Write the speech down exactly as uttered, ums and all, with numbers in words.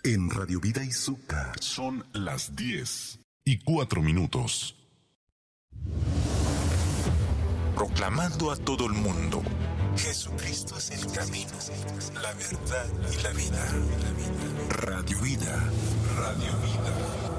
En Radio Vida Izuka son las diez y cuatro minutos. Proclamando a todo el mundo: Jesucristo es el camino, la verdad y la vida. Radio Vida, Radio Vida.